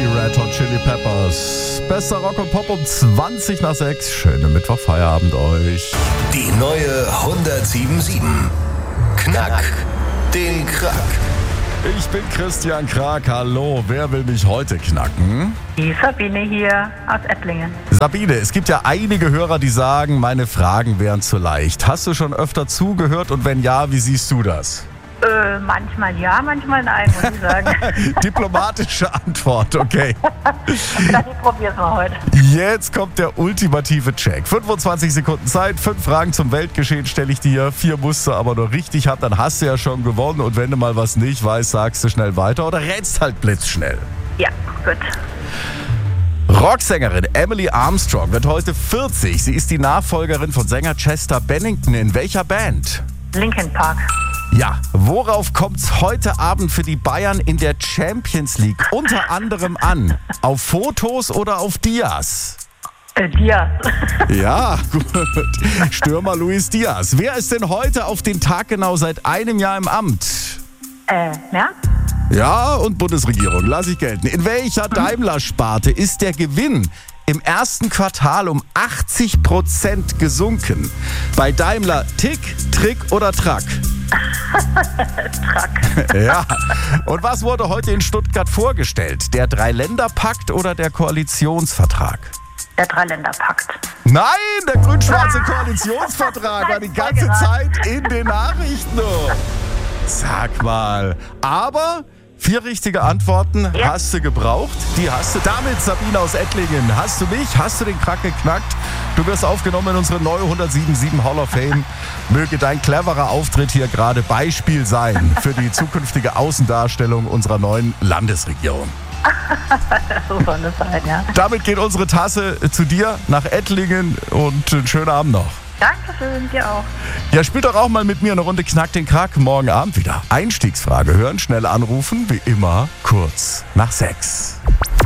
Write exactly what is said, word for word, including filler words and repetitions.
die Red Hot Chili Peppers. Bester Rock und Pop um zwanzig nach sechs. Schönen Mittwochfeierabend euch. Die neue hundertsieben Komma sieben. Knack den Krack. Ich bin Christian Krag. Hallo, wer will mich heute knacken? Die Sabine hier aus Ettlingen. Sabine, es gibt ja einige Hörer, die sagen, meine Fragen wären zu leicht. Hast du schon öfter zugehört und wenn ja, wie siehst du das? Äh, manchmal ja, manchmal nein, muss ich sagen. Diplomatische Antwort, okay. Ich probier's mal heute. Jetzt kommt der ultimative Check. fünfundzwanzig Sekunden Zeit, fünf Fragen zum Weltgeschehen stelle ich dir. Vier musst du aber nur richtig haben, dann hast du ja schon gewonnen. Und wenn du mal was nicht weißt, sagst du schnell weiter oder rätst halt blitzschnell. Ja, gut. Rocksängerin Emily Armstrong wird heute vierzig. Sie ist die Nachfolgerin von Sänger Chester Bennington. In welcher Band? Linkin Park. Ja, worauf kommt's heute Abend für die Bayern in der Champions League unter anderem an? Auf Fotos oder auf Dias? Äh, Diaz. Ja, gut. Stürmer Luis Diaz. Wer ist denn heute auf den Tag genau seit einem Jahr im Amt? Äh, ja? Ja, und Bundesregierung, lass ich gelten. In welcher Daimler-Sparte ist der Gewinn im ersten Quartal um achtzig Prozent gesunken? Bei Daimler Tick, Trick oder Track? Track. Ja. Und was wurde heute in Stuttgart vorgestellt? Der Dreiländerpakt oder der Koalitionsvertrag? Der Dreiländerpakt. Nein, der grün-schwarze Koalitionsvertrag war die ganze Zeit in den Nachrichten. Sag mal. Aber vier richtige Antworten Ja. hast du gebraucht. Die hast du. Damit, Sabine aus Ettlingen, hast du mich, hast du den Krack geknackt. Du wirst aufgenommen in unsere neue hundertsieben Komma sieben Hall of Fame. Möge dein cleverer Auftritt hier gerade Beispiel sein für die zukünftige Außendarstellung unserer neuen Landesregierung. So soll es sein, ja. Damit geht unsere Tasse zu dir nach Ettlingen und einen schönen Abend noch. Dankeschön, dir auch. Ja, spielt doch auch mal mit mir eine Runde Knack den Krack morgen Abend wieder. Einstiegsfrage hören, schnell anrufen, wie immer kurz nach sechs.